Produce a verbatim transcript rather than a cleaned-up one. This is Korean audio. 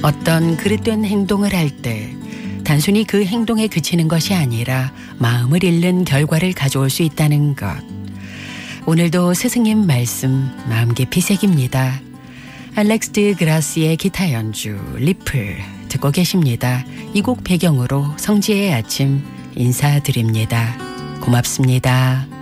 어떤 그릇된 행동을 할 때 단순히 그 행동에 그치는 것이 아니라 마음을 잃는 결과를 가져올 수 있다는 것. 오늘도 스승님 말씀 마음 깊이 새깁니다. 알렉스 드 그라스의 기타 연주 리플 듣고 계십니다. 이 곡 배경으로 성지의 아침 인사드립니다. 고맙습니다.